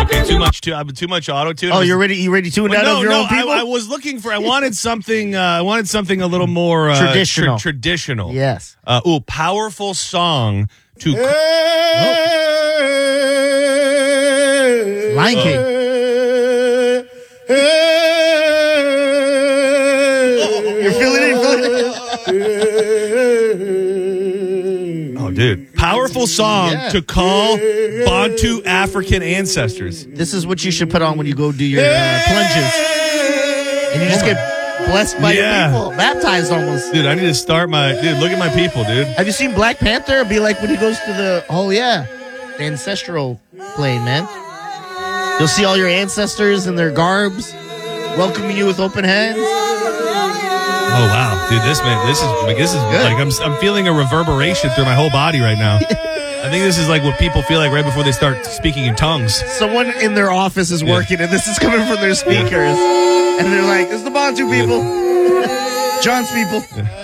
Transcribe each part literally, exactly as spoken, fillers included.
Okay, too much. Too, too much auto tune. Oh, you're ready. You ready tuned well, out no, of your no, own people? I, I was looking for. I wanted something. Uh, I wanted something a little more uh, traditional. Tra- traditional. Yes. Uh, ooh, powerful song to. Oh. Lion King. You're feeling it. You're feeling it. Oh, dude! Powerful song Yeah. to call Bantu African ancestors. This is what you should put on when you go do your uh, plunges, and you just get blessed by Yeah. your people, baptized almost. Dude, I need to start my. Dude, look at my people, dude. Have you seen Black Panther? It'd be like when he goes to the, oh yeah, the ancestral plane, man. You'll see all your ancestors in their garbs, welcoming you with open hands. Oh wow, dude, this man, this is like this is Good. like I'm I'm feeling a reverberation through my whole body right now. I think this is like what people feel like right before they start speaking in tongues. Someone in their office is Yeah. working, and this is coming from their speakers, and they're like, "It's the Bantu people, John's people."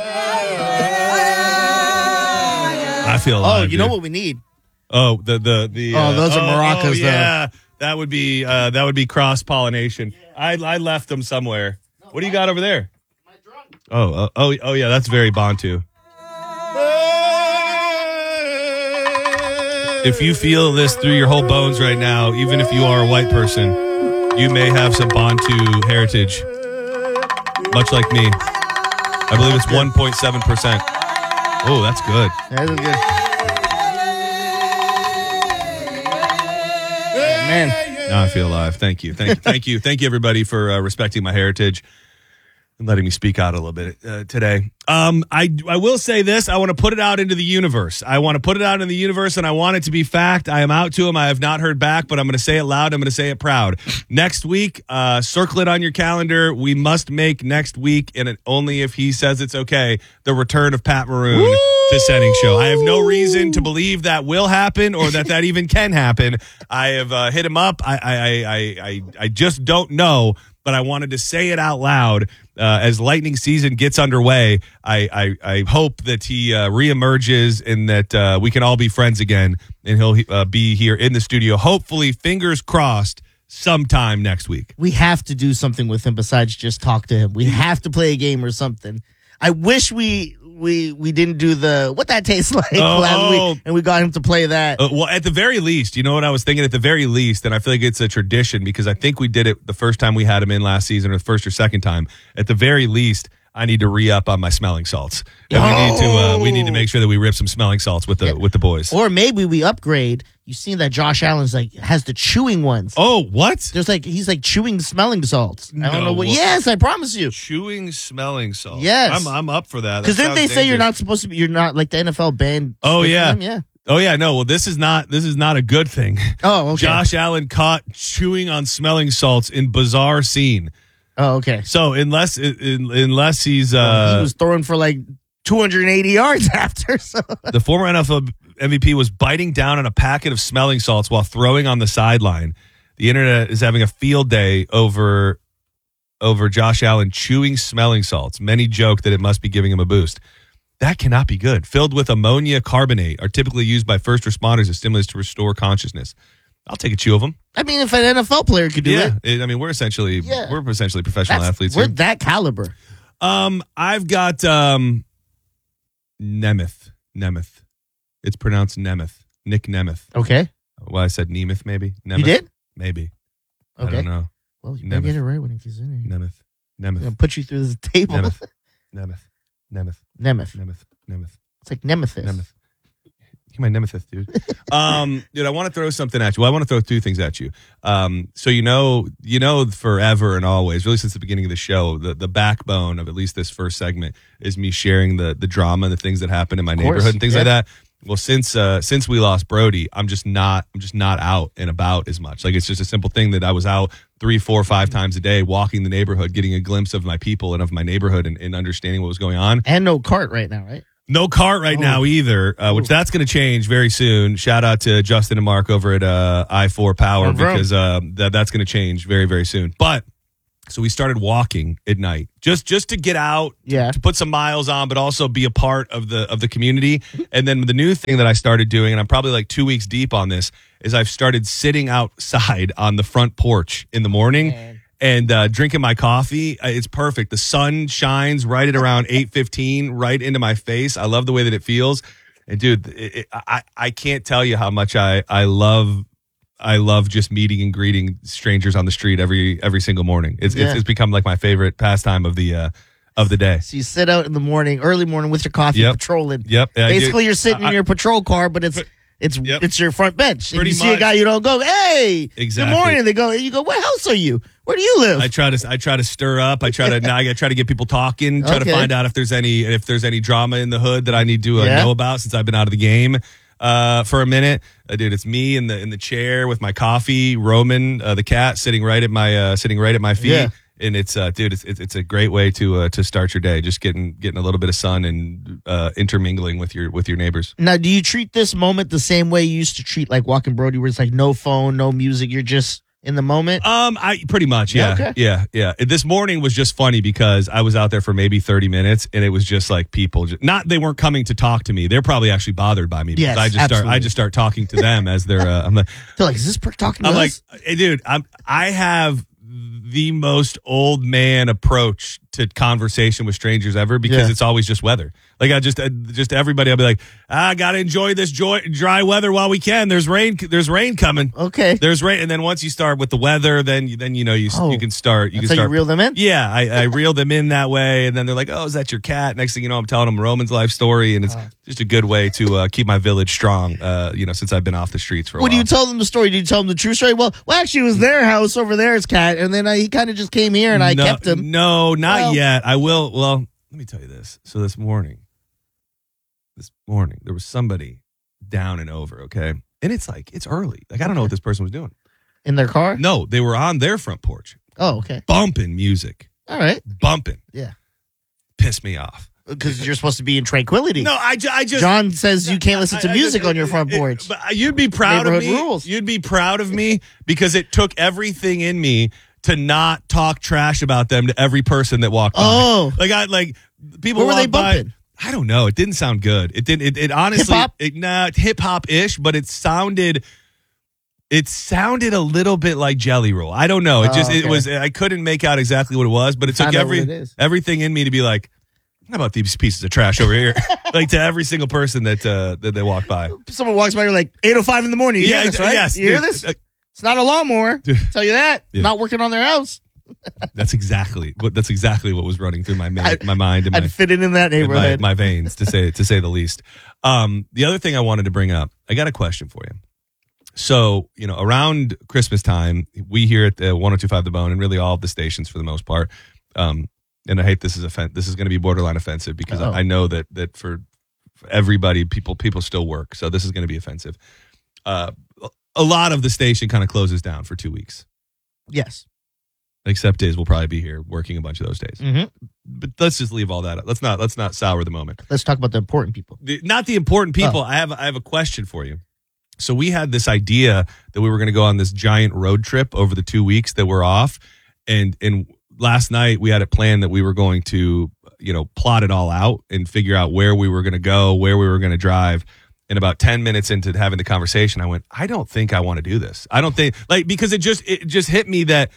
I feel Oh, alive, you know dude. what we need? Oh, the the the. Oh, uh, those are maracas, Oh, though. yeah, that would be uh, that would be cross pollination. I I left them somewhere. What do you got over there? Oh uh, oh oh yeah, that's very Bantu. If you feel this through your whole bones right now, even if you are a white person, you may have some Bantu heritage, much like me. I believe it's one point seven percent. Oh, that's good. That is good. Oh, man. Now I feel alive. Thank you. Thank you. Thank you. Thank you, everybody, for uh, respecting my heritage and letting me speak out a little bit uh, today. Um, I, I will say this. I want to put it out into the universe. I want to put it out in the universe, and I want it to be fact. I am out to him. I have not heard back, but I'm going to say it loud. I'm going to say it proud. Next week, uh, circle it on your calendar. We must make next week, and it, only if he says it's okay, the return of Pat Maroon Woo! to Setting Show. I have no reason to believe that will happen or that that even can happen. I have uh, hit him up. I, I, I, I, I just don't know, but I wanted to say it out loud. Uh, as Lightning season gets underway, I, I, I hope that he uh, reemerges and that uh, we can all be friends again, and he'll uh, be here in the studio, hopefully, fingers crossed, sometime next week. We have to do something with him besides just talk to him. We have to play a game or something. I wish we we we didn't do the what that tastes like Oh, last oh. week, and we got him to play that. Uh, well, at the very least, you know what I was thinking? At the very least, and I feel like it's a tradition because I think we did it the first time we had him in last season, or the first or second time. At the very least, I need to re-up on my smelling salts. And we need to uh, we need to make sure that we rip some smelling salts with the Yeah. with the boys. Or maybe we upgrade. You seen that Josh Allen's like has the chewing ones. Oh, what? There's like he's like chewing smelling salts. I don't No, know what. what- Yes, I promise you. Chewing smelling salts. Yes. I'm I'm up for that. Because That then they sounds say you're dangerous. not supposed to be. You're not like the N F L banned. Oh, smoking yeah. them. yeah. Oh yeah, no. Well, this is not this is not a good thing. Oh, okay. Josh Allen caught chewing on smelling salts in bizarre scene. Oh, okay. So unless in, unless he's uh, he was throwing for like two hundred eighty yards after. So the former N F L M V P was biting down on a packet of smelling salts while throwing on the sideline. The internet is having a field day over over Josh Allen chewing smelling salts. Many joke that it must be giving him a boost. That cannot be good. Filled with ammonia carbonate, are typically used by first responders as stimulants to restore consciousness. I'll take a chew of them. I mean, if an N F L player could do Yeah, it, it, I mean we're essentially Yeah. we're essentially professional that's, athletes. we're Here. that caliber. Um, I've got um, Nemeth. Nemeth. It's pronounced Nemeth. Nick Nemeth. Okay, Well, I said Nemeth, maybe. Nemeth? you did. Maybe. Okay. I don't know. Well, you better Nemeth. get it right when he gets in here. Nemeth. I'm Nemeth. gonna put you through the table. Nemeth. Nemeth. Nemeth. Nemeth. Nemeth. Nemeth. It's like Nemesis. Nemeth. You're my nemesis, dude. um, dude, I want to throw something at you. Well, I want to throw two things at you. Um, so you know, you know, forever and always, really since the beginning of the show, the, the backbone of at least this first segment is me sharing the the drama and the things that happen in my course, neighborhood and things yeah. like that. Well, since uh, since we lost Brody, I'm just not I'm just not out and about as much. Like it's just a simple thing that I was out three, four, five times a day, walking the neighborhood, getting a glimpse of my people and of my neighborhood, and, and understanding what was going on. And no cart right now, right? No cart right Oh. now either, uh, which Ooh. that's going to change very soon. Shout out to Justin and Mark over at uh, I four Power Vroom, vroom. because uh, that that's going to change very, very soon. But So we started walking at night, just just to get out, Yeah. to put some miles on, but also be a part of the of the community. And then the new thing that I started doing, and I'm probably like two weeks deep on this, is I've started sitting outside on the front porch in the morning. Man. And uh, drinking my coffee. Uh, It's perfect. The sun shines right at around eight fifteen, right into my face. I love the way that it feels. And dude, it, it, I I can't tell you how much I I love I love just meeting and greeting strangers on the street every every single morning. It's Yeah. it's, it's become like my favorite pastime of the uh, of the day. So you sit out in the morning, early morning with your coffee, Yep. patrolling. Yep. I Basically, did- you're sitting I- in your patrol car, but it's it's Yep. it's your front bench. And Pretty you see a much. guy, you don't go, hey, Exactly. good morning. They go, you go, what house are you? Where do you live? I try to I try to stir up. I try to now I try to get people talking. Try Okay. to find out if there's any if there's any drama in the hood that I need to uh, Yeah. know about since I've been out of the game uh, for a minute. Uh, dude, it's me in the in the chair with my coffee. Roman, uh, the cat, sitting right at my uh, sitting right at my feet. Yeah. And it's uh, dude, it's it's it's a great way to uh, to start your day. Just getting getting a little bit of sun and uh, intermingling with your with your neighbors. Now, do you treat this moment the same way you used to treat like walking Brody, where it's like no phone, no music, you're just in the moment? Um, I pretty much, yeah, Yeah, okay. yeah, yeah. This morning was just funny because I was out there for maybe thirty minutes, and it was just like people, just, not they weren't coming to talk to me. They're probably actually bothered by me because Yes, I just start, I absolutely. just start talking to them as they're. Uh, I'm like, They're like, is this prick talking to I'm like, us? hey, dude, I'm, I have the most old man approach to conversation with strangers ever because Yeah. it's always just weather. Like I just, uh, just everybody, I'll be like, I gotta enjoy this joy, dry weather while we can. There's rain, there's rain coming. Okay. There's rain, and then once you start with the weather, then you, then you know you Oh, you can start. You That's can how start. you reel them in? Yeah, I, I reel them in that way, and then they're like, "Oh, is that your cat?" Next thing you know, I'm telling them Roman's life story, and it's just a good way to uh, keep my village strong. Uh, you know, since I've been off the streets for a When while. you tell them the story, do you tell them the true story? Well, well, actually, it was their house over there's cat, and then I, he kind of just came here, and I no, kept him. No, not Well- yet. I will. Well, let me tell you this. So this morning, this morning, there was somebody down and over. Okay, and it's like it's early. Like I don't know what this person was doing. In their car? No, they were on their front porch, Oh, okay. bumping music, All right. bumping. Yeah. Pissed me off. Because you're supposed to be in tranquility. No, I, ju- I just. John says you can't listen to I- I music just- on your front it- porch. But you'd be proud of Neighborhood me. rules. You'd be proud of me because it took everything in me to not talk trash about them to every person that walked by. Oh. Like I like people What were they walked by- bumping? I don't know. It didn't sound good. It didn't. It, it honestly, Hip-hop? it, nah, hip hop ish, but it sounded. It sounded a little bit like Jelly Roll. I don't know. It Oh, just it okay. was. I couldn't make out exactly what it was, but it took Find out every what it is. everything in me to be like, how about these pieces of trash over here? Like to every single person that uh, that they walk by. Someone walks by, you're like, eight oh five in the morning. You Yeah, hear this, I- right? yes, You hear dude. this? Uh, It's not a lawnmower. Tell you that. Yeah. Not working on their house. That's exactly what. That's exactly what was running through my ma- my mind and my I'd fit in in that in my, neighborhood. my veins, to say to say the least. Um, the other thing I wanted to bring up, I got a question for you. So, you know, around Christmas time, we here at the one oh two point five The Bone, and really all of the stations for the most part, um, and I hate this is offen- this is going to be borderline offensive because Uh-oh. I, I know that that for, for everybody, people people still work, so this is going to be offensive. Uh, a lot of the station kind of closes down for two weeks, Yes. except Diz will probably be here working a bunch of those days. Mm-hmm. But let's just leave all that out. Let's not let's not sour the moment. Let's talk about the important people. The, not the important people. Oh. I have I have a question for you. So we had this idea that we were going to go on this giant road trip over the two weeks that we're off, and and last night we had it planned that we were going to, you know, plot it all out and figure out where we were going to go, where we were going to drive. And about ten minutes into having the conversation, I went, I don't think I want to do this. I don't think like because it just it just hit me that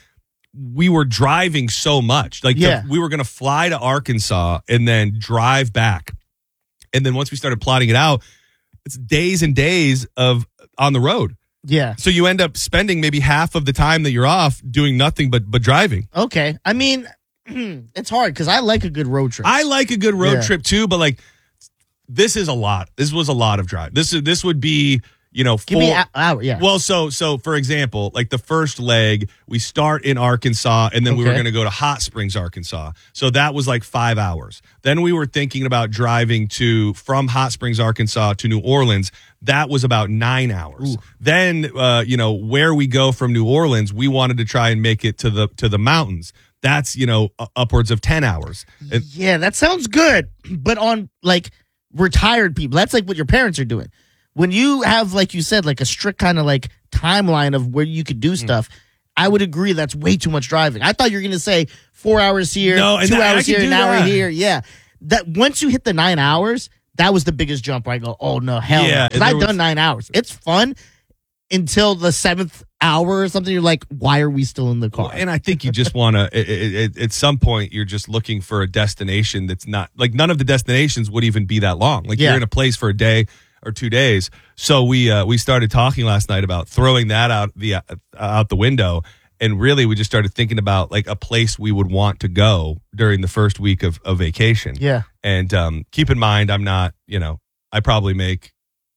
we were driving so much. Like the- Yeah. we were going to fly to Arkansas and then drive back. And then once we started plotting it out, it's days and days of on the road. Yeah. So you end up spending maybe half of the time that you're off doing nothing but but driving. Okay. I mean, it's hard because I like a good road trip. I like a good road Yeah. trip too, but like this is a lot. This was a lot of drive. This is this would be, you know, Give four, me an hour. Yeah. Well, so so for example, like the first leg, we start in Arkansas, and then we were Okay. going to go to Hot Springs, Arkansas. So that was like five hours. Then we were thinking about driving to from Hot Springs, Arkansas to New Orleans. That was about nine hours. Ooh. Then, uh, you know, where we go from New Orleans, we wanted to try and make it to the to the mountains. That's, you know, uh, upwards of ten hours. And Yeah, that sounds good. But on like retired people, that's like what your parents are doing. When you have, like you said, like a strict kind of like timeline of where you could do stuff, I would agree that's way too much driving. I thought you were going to say four hours here, No, and two that- I hours can here, do an hour that. here. Yeah. That once you hit the nine hours, that was the biggest jump where I go, oh, no, hell Yeah, no. and Because there I've was- done nine hours. It's fun until the seventh hour or something. You're like, why are we still in the car? And I think you just want to, at some point, you're just looking for a destination that's not, like, none of the destinations would even be that long. Like, Yeah. you're in a place for a day or two days. So we uh, we started talking last night about throwing that out the uh, out the window. And really, we just started thinking about, like, a place we would want to go during the first week of, of vacation. Yeah. And um, keep in mind, I'm not, you know, I probably make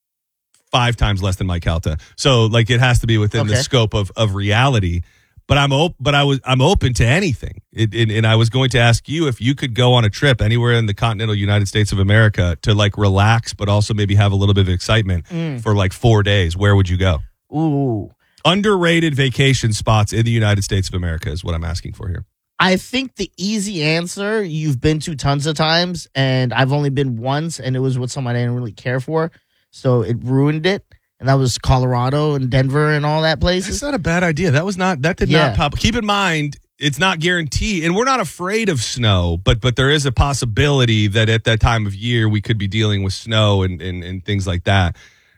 five times less than Mike Calta. So, like, it has to be within the Okay. scope of, of reality. But I'm op- but I was I'm open to anything. It, it, and I was going to ask you if you could go on a trip anywhere in the continental United States of America to, like, relax, but also maybe have a little bit of excitement for like four days. Where would you go? Ooh. Underrated vacation spots in the United States of America is what I'm asking for here. I think the easy answer, you've been to tons of times, and I've only been once, and it was with someone I didn't really care for, so it ruined it. And that was Colorado and Denver and all that That's places. not a bad idea. That was not that did Yeah. not pop. Keep in mind, it's not guaranteed, and we're not afraid of snow, but but there is a possibility that at that time of year we could be dealing with snow and and, and things like that.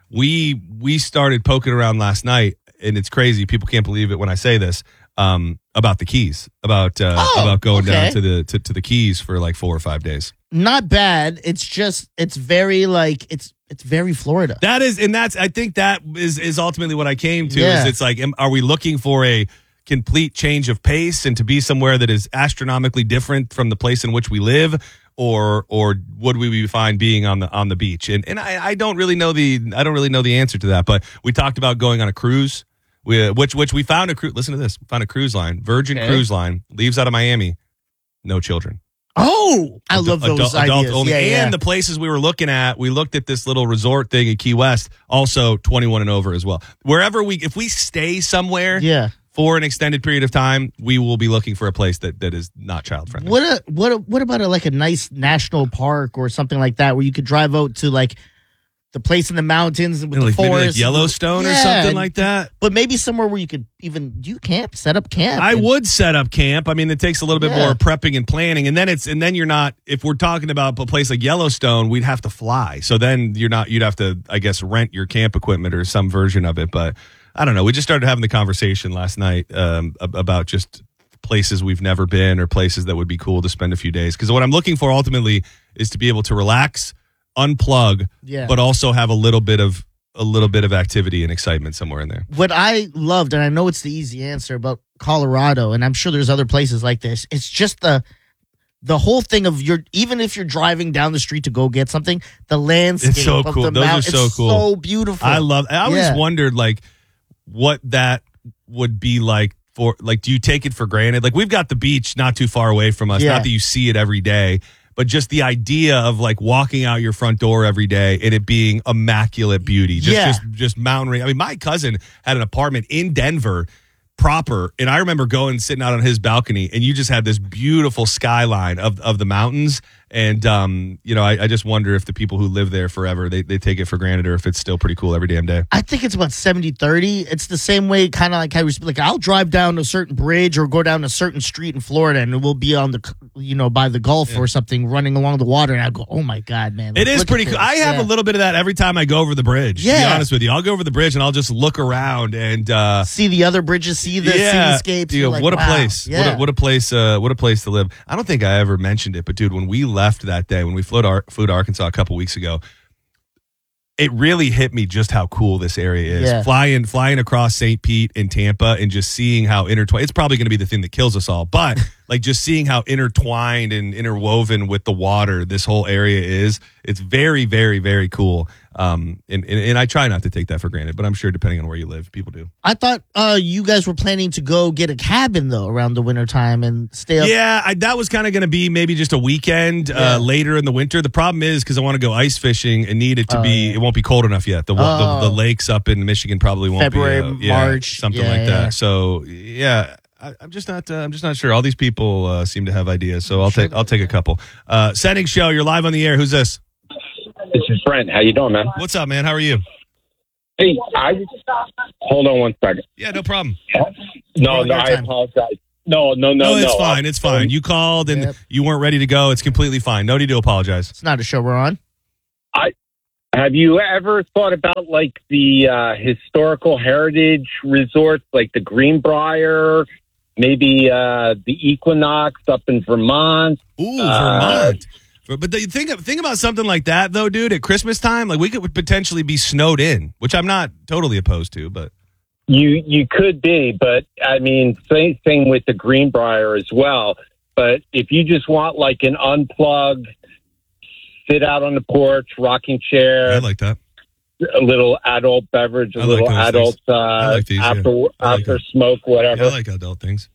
We we started poking around last night, and it's crazy. People can't believe it when I say this. Um, about the Keys, about uh, Oh, about going okay. down to the to, to the Keys for like four or five days. Not bad. It's just, it's very like, it's it's very Florida. That is, and that's, I think that is is ultimately what I came to. Yeah. Is it's like, am, are we looking for a complete change of pace and to be somewhere that is astronomically different from the place in which we live, or or would we be fine being on the on the beach? And and I, I don't really know the I don't really know the answer to that. But we talked about going on a cruise, we, which which we found a cruise. Listen to this: we found a cruise line, Virgin Okay. Cruise Line, leaves out of Miami, no children. Oh, I love those Adult, ideas. adult only. Yeah, yeah. And the places we were looking at, we looked at this little resort thing in Key West, also twenty-one and over as well. Wherever we, if we stay somewhere yeah. for an extended period of time, we will be looking for a place that, that is not child friendly. What a, what a, what about a, like a nice national park or something like that where you could drive out to like the place in the mountains with like, the maybe like forest, Yellowstone or Yeah, something like that. But maybe somewhere where you could even do you camp, set up camp. I and- would set up camp. I mean, it takes a little bit Yeah. more prepping and planning, and then it's and then you're not. If we're talking about a place like Yellowstone, we'd have to fly. So then you're not. You'd have to, I guess, rent your camp equipment or some version of it. But I don't know. We just started having the conversation last night um, ab- about just places we've never been or places that would be cool to spend a few days. Because what I'm looking for ultimately is to be able to relax, unplug, Yeah. but also have a little bit of a little bit of activity and excitement somewhere in there. What I loved, and I know it's the easy answer about Colorado, and I'm sure there's other places like this. It's just the the whole thing of your even if you're driving down the street to go get something, the landscape It's so of cool. the Those are mount- so it's cool. so beautiful. I love. I always Yeah. wondered like what that would be like for like. Do you take it for granted? Like we've got the beach not too far away from us. Yeah. Not that you see it every day, but just the idea of like walking out your front door every day and it being immaculate beauty. Just Yeah. just just mountain range. I mean, my cousin had an apartment in Denver proper, and I remember going sitting out on his balcony, and you just had this beautiful skyline of of the mountains. And um, you know, I, I just wonder if the people who live there forever they, they take it for granted, or if it's still pretty cool every damn day. I think it's about seventy thirty. It's the same way, kind of like how we like I'll drive down a certain bridge or go down a certain street in Florida, and we'll be on the you know by the Gulf or something, running along the water, and I go, oh my god, man! It like, is look pretty at cool. this. I have Yeah. a little bit of that every time I go over the bridge. To be Yeah. honest with you, I'll go over the bridge and I'll just look around and uh, see the other bridges, see the yeah, seascapes. dude, you're like, what a wow. place! Yeah. What a, what a place! Uh, what a place to live. I don't think I ever mentioned it, but dude, when we left that day, when we flew to, Ar- flew to Arkansas a couple weeks ago, it really hit me just how cool this area is. Yeah. Flying, flying across Saint Pete and Tampa, and just seeing how intertwined. It's probably going to be the thing that kills us all, but like just seeing how intertwined and interwoven with the water this whole area is. It's very, very, very cool. Um, and, and and I try not to take that for granted, but I'm sure depending on where you live, people do. I thought uh, you guys were planning to go get a cabin though around the wintertime and stay up. Yeah, I, that was kind of going to be maybe just a weekend Yeah. uh, later in the winter. The problem is because I want to go ice fishing and need it to Oh, be. yeah. It won't be cold enough yet. The, Oh. the the lakes up in Michigan probably won't February, be uh, yeah, March. something Yeah, like yeah. that. So yeah. I, I'm just not. Uh, I'm just not sure. All these people uh, seem to have ideas, so I'll take. I'll take a couple. Uh, Setting show. You're live on the air. Who's this? This is Brent. How you doing, man? What's up, man? How are you? Hey, I hold on one second. Yeah, no problem. No, Wrong no, your I time. apologize. No, no, no, No, no. it's fine. It's fine. You called and Yep. you weren't ready to go. It's completely fine. No need to apologize. It's not a show we're on. Have you ever thought about like the uh, historical heritage resorts, like the Greenbrier, maybe uh, the Equinox up in Vermont? Ooh, Uh, Vermont. But the, think think about something like that, though, dude. At Christmas time, like we could potentially be snowed in, which I'm not totally opposed to. But You you could be, but I mean, same thing with the Greenbrier as well. But if you just want like an unplugged, sit out on the porch, rocking chair, I like that. a little adult beverage, a I like little those adult things. uh, I like these, yeah. after I like after that. smoke, whatever. Yeah, I like adult things.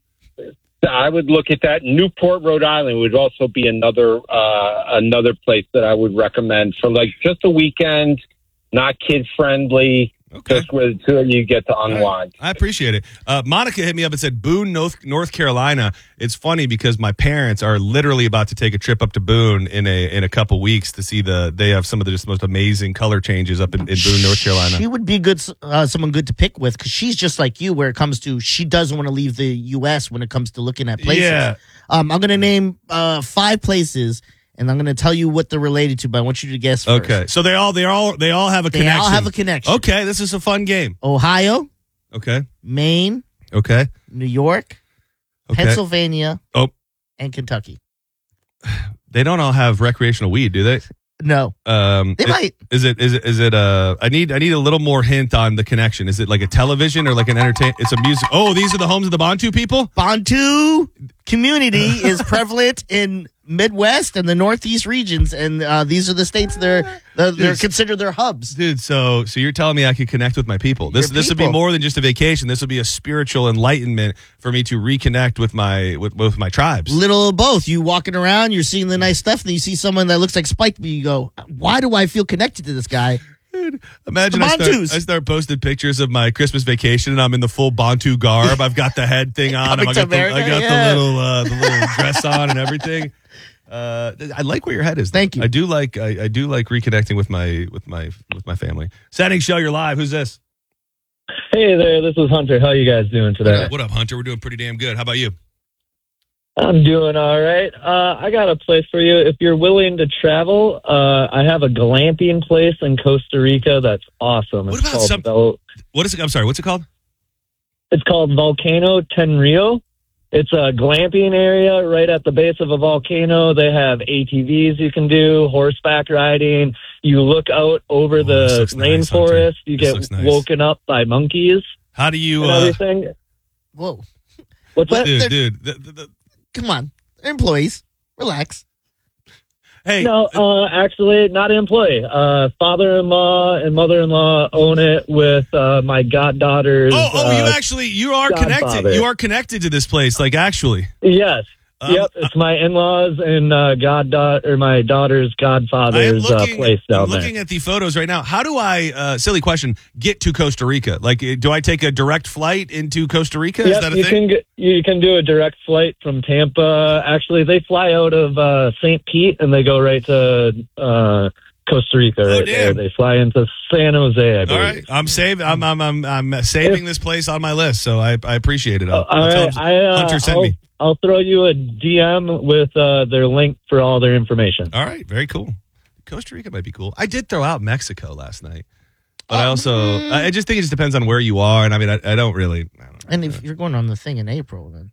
I would look at that. Newport, Rhode Island would also be another uh, another place that I would recommend for like just a weekend, not kid friendly, Okay. just where the two of you get to unwind. I appreciate it. Uh, Monica hit me up and said Boone, North, North Carolina. It's funny because my parents are literally about to take a trip up to Boone in a in a couple weeks to see the. They have some of the just most amazing color changes up in, in Boone, North Carolina. She would be good, uh, someone good to pick with because she's just like you. Where it comes to, she doesn't want to leave the U S when it comes to looking at places. Yeah. Um, I'm gonna name uh, five places, and I'm gonna tell you what they're related to. But I want you to guess first. Okay, so they all they all they all have a They connection. all have a connection. Okay, this is a fun game. Ohio, Okay, Maine, okay, New York, okay. Pennsylvania, Oh. and Kentucky. They don't all have recreational weed, do they? No, Um, they it- might. Is it is it is it uh I need I need a little more hint on the connection. Is it like a television or like an entertain it's a music Oh, these are the homes of the Bantu people? Bantu community is prevalent in Midwest and the Northeast regions, and uh, these are the states they're they're, they're Dude. considered their hubs. Dude, so so you're telling me I could connect with my people. This Your this would be people. more than just a vacation. This would be a spiritual enlightenment for me to reconnect with my with, with my tribes. Little of both. You walking around, you're seeing the nice stuff, and you see someone that looks like Spike. You go, why do I feel connected to this guy? Imagine The I start, Bantus. I start posting pictures of my Christmas vacation and I'm in the full Bantu garb. I've got the head thing on. Coming I to got, the, I America, got yeah. the little uh, the little dress on and everything. Uh, I like where your head is. though. Thank you. I do like I, I do like reconnecting with my with my with my family. Setting show, you're live. Who's this? Hey there, this is Hunter. How you guys doing today? What up, Hunter? We're doing pretty damn good. How about you? I'm doing all right. Uh, I got a place for you. If you're willing to travel, uh, I have a glamping place in Costa Rica that's awesome. What It's about called some- Vol- What is it? I'm sorry. What's it called? It's called Volcano Tenrio. It's a glamping area right at the base of a volcano. They have A T Vs you can do, horseback riding. You look out over Oh, this the looks nice, Hunter. rainforest. You This get looks nice. woken up by monkeys How do you? and Uh, everything. Whoa, What's that? dude, dude. The, the, the, come on, they're employees. Relax. hey, No, uh, actually, not an employee. Uh, father-in-law and mother-in-law own it with uh, my goddaughter's. oh, oh, you uh, actually you are Godfather. connected. You are connected to this place. Like actually. yes. Um, yep, it's my in-laws and uh, goddaughter, or my daughter's I am godfather's uh, looking, place I'm down there. looking at the photos right now. How do I, uh, silly question, get to Costa Rica? Like, uh, do I take a direct flight into Costa Rica? Is Yep, that a you thing? can get, you can do a direct flight from Tampa. Actually, they fly out of uh, Saint Pete and they go right to uh, Costa Rica. Oh, right there. damn. They fly into San Jose. I All believe. right, I'm saving. I'm I'm I'm, I'm saving this place on my list, so I, I appreciate it. I'll, All I'll tell right, them- I, uh, Hunter sent I'll, me. I'll throw you a D M with uh, their link for all their information. All right, very cool. Costa Rica might be cool. I did throw out Mexico last night, but I also I I just think it just depends on where you are, and I mean I, I don't really. I don't, And if you're going on the thing in April, then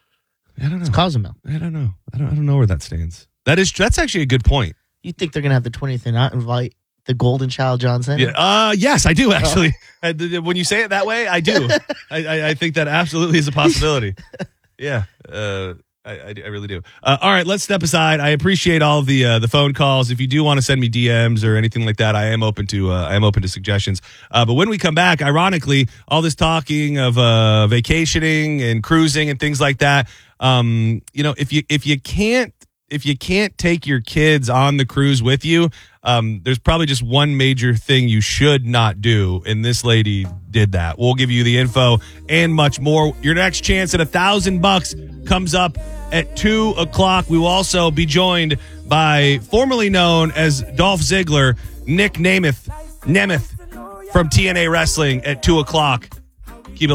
I don't it's know. Cozumel. I don't know. I don't. I don't know where that stands. That is. That's actually a good point. You think they're gonna have the twentieth and not invite the Golden Child John Center? Yeah. Uh, yes, I do actually. I- th- th- when you say it that way, I do. I, I, I think that absolutely is a possibility. Yeah. Uh, I, I, I really do. Uh, all right, let's step aside. I appreciate all of the uh, the phone calls. If you do want to send me D Ms or anything like that, I am open to uh, I am open to suggestions. Uh, but when we come back, ironically, all this talking of uh, vacationing and cruising and things like that, um, you know, if you if you can't if you can't take your kids on the cruise with you, um, there's probably just one major thing you should not do. And this lady did that. We'll give you the info and much more. Your next chance at a thousand bucks comes up at two o'clock. We will also be joined by formerly known as Dolph Ziggler, Nick Nemeth, Nemeth from T N A Wrestling at two o'clock.